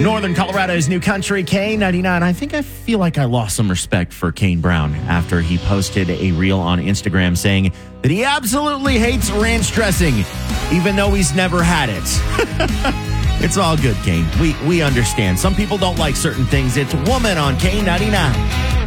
Northern Colorado's new country, K99. I think I feel like I lost some respect for Kane Brown after he posted a reel on Instagram saying that he absolutely hates ranch dressing, even though he's never had it. It's all good, Kane. We understand. Some people don't like certain things. It's Woman on K99.